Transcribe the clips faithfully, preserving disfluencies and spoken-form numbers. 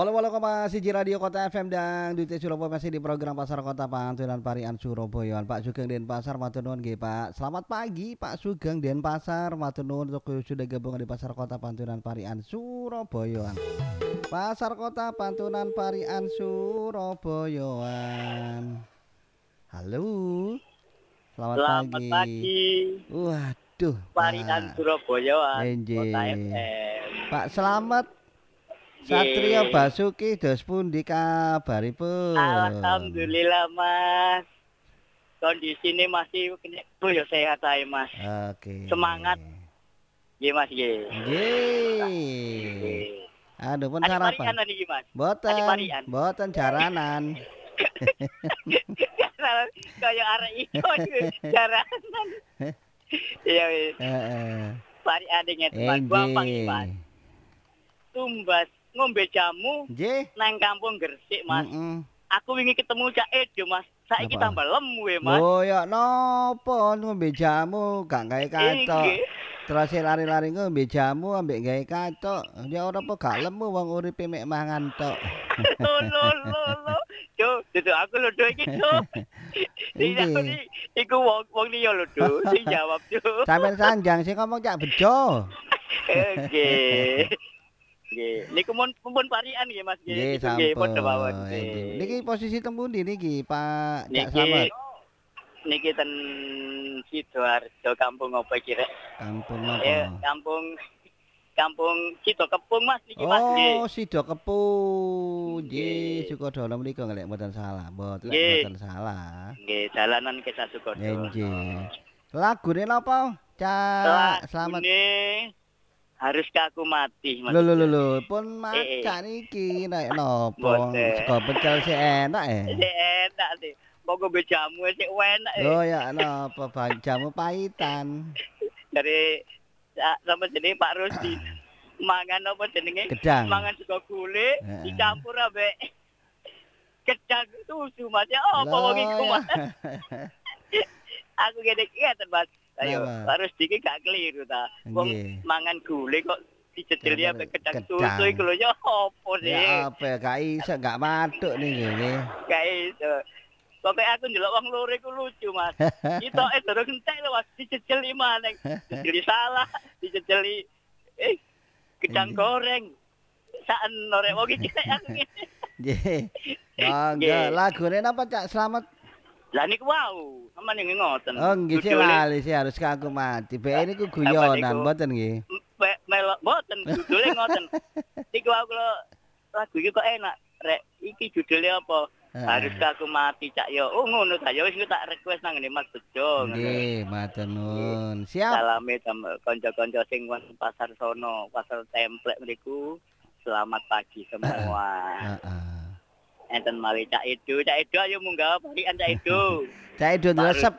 Walau-walau koma siji Radio Kota F M dan Duit Surabaya masih di program Pasar Kota Pantunan Parian Surabaya. Pak Sugeng Denpasar matur nuwun nggih Pak. Selamat pagi Pak Sugeng Denpasar matur nuwun untuk sudah gabung di Pasar Kota Pantunan Parian Surabaya. Pasar Kota Pantunan Parian Surabayaan. Halo. Selamat, Selamat pagi. pagi. Waduh, Parian Surabaya. Kota F M. Pak Selamat Satrio Basuki dos pundi kabaripun? Alhamdulillah Mas. Kondisi ini masih ya sehat aja Mas. Oke. Semangat. Nggih Mas nggih. Nggih. Aduh pun sarapan. Parian iki Mas. Boten. Boten jaranan. Kayak arek iku jaranan. Iya wis. Heeh. Parian ngeten Mas. Gampang iki Mas. Tumbas ngombe jamu nang kampung Gresik Mas. Mm -mm. Aku wingi ketemu Cak Edo Mas. Saiki tambah lemu ya Mas. Oh ya nopo ngombe jamu gak gawe katok. Terus lari-lari ngombe jamu ambek gawe katok. Ya ora apa gak lemu wong uripe mek mangan tok. Lo lo lo lo. Yo, itu aku lho do iki do. Iki iku wong wong liya lho do. Sing jawab do. Sampeyan sanjang sing ngomong Cak Bejo. Nggih. Nggih, niku mun pun parian nggih Mas nggih. Nggih, padha mawon. Niki posisi teng pundi niki, Pak Cak Slamet? Niki ten Sidoarjo, kampung apa iki rek? Kampung apa? Eh, kampung Kampung Sido Kepung Mas niki Mas nggih. Oh, Sido Kepung. Nggih, Sukodono mriku ngelek mboten salah, mboten mboten salah. Nggih, dalanan ke Sukodono. Nggih. Lagune napa? Cak Slamet. Haruskah aku mati Mas? Lho lho lho, pun macak niki nek napa? Sego pecel sik enak eh. Sik enak sih. Kok ngombe jamu sik enak eh. Oh ya napa jamu pahitan. Dari sama jenenge Pak Rusdi. Mangan apa jenenge? Mangan sego gule dicampur ambek gedang susu Mas. Ya apa wong iku Mas? Aku gede ngeten Mas. Ayo, harus dikit gak keliru ta. Wong mangan gule kok dijejeli ambek gedang susu iku lho ya opo sih? Ya apa gak iso gak maduk niki nggih. Gak iso. Pokoke aku ndelok wong loro iku lucu Mas. Kitoke durung entek lho Mas dijejeli maneng. Dijejeli salah, dijejeli eh gedang goreng. Sakno rek wong iki aku ngene. Nggih. Mangga lagune napa Cak Slamet? Lah niku wau, aman ning ngoten. Oh nggih sih lali sih harus aku mati. Bek niku guyonan mboten nggih. Melok mboten judule ngoten. Niku aku lagu iki kok enak. Rek iki judule apa? Harus aku mati Cak yo. Oh ngono ta ya wis tak request nang ngene Mas Bejo. Nggih, matur nuwun. Siap. Salame kanca-kanca sing wonten pasar sono, pasar templek mriku. Selamat pagi semua. Heeh. Enten mari Cak Edo, Cak Edo ayo munggah parian Cak Edo. Cak Edo resep.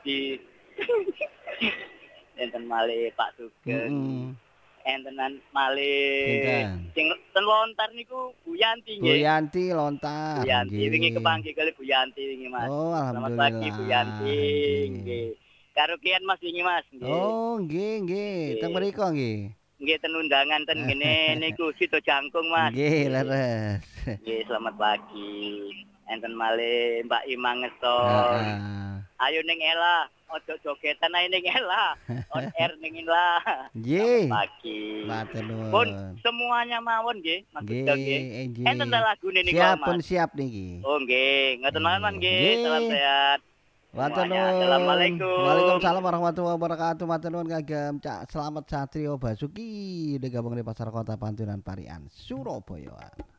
Enten mali Pak Sugeng. Entenan mali sing ten lontar niku Bu Yanti nggih. Bu Yanti lontar. Bu Yanti wingi kepanggih kali Bu Yanti wingi Mas. Oh, selamat pagi Bu Yanti. Nggih. Karo kian Mas wingi Mas nggih. Oh, nggih nggih. Teng mriku nggih. Nggih ten undangan ten ngene niku Sido Jangkung Mas. Nggih, leres. Nggih, selamat pagi. Enten malih Mbak Imang ngesot. Ayo ning Ela, ojo jogetan ae ning Ela. On air ning Ela. Nggih. Pagi. Matur nuwun. Pun semuanya mawon nggih, Mas Bejo nggih. Enten lagune niku Mas. Siap pun siap niki. Oh nggih, ngoten mawon nggih. Salam sehat. Matur nuwun. Assalamualaikum. Waalaikumsalam warahmatullahi wabarakatuh. Matur nuwun kagem Cak Slamet Satrio Basuki udah gabung di Pasar Kota Pantunan Parian Surabaya.